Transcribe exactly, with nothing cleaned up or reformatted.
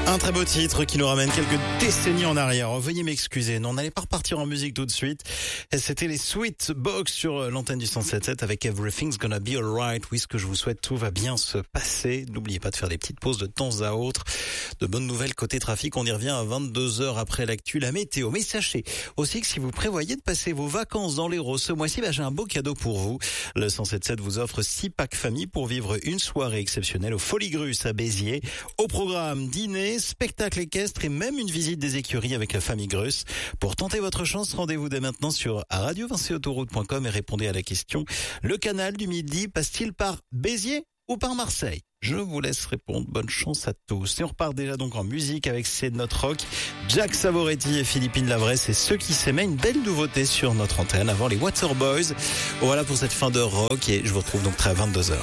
Un très beau titre qui nous ramène quelques décennies en arrière. Veuillez m'excuser, non, on n'allait pas repartir en musique tout de suite. Et c'était les Sweet Box sur l'antenne du cent sept virgule sept avec Everything's Gonna Be Alright. Oui, ce que je vous souhaite, tout va bien se passer. N'oubliez pas de faire des petites pauses de temps à autre. De bonnes nouvelles côté trafic, on y revient à vingt-deux heures après l'actu, la météo. Mais sachez aussi que si vous prévoyez de passer vos vacances dans l'Hérault ce mois-ci, bah, j'ai un beau cadeau pour vous. Le cent sept virgule sept vous offre six packs famille pour vivre une soirée exceptionnelle au Folies-Grus à Béziers. Au programme, dîner, spectacle équestre et même une visite des écuries avec la famille Grus. Pour tenter votre chance, rendez-vous dès maintenant sur radio vinci autoroute point com et répondez à la question: le canal du Midi passe-t-il par Béziers ou par Marseille? Je vous laisse répondre. Bonne chance à tous. Et on repart déjà donc en musique avec C'est notre rock. Jack Savoretti et Philippine Lavray, c'est ceux qui s'aimaient. Une belle nouveauté sur notre antenne avant les Waterboys. Voilà pour cette fin de rock et je vous retrouve donc très à vingt-deux heures.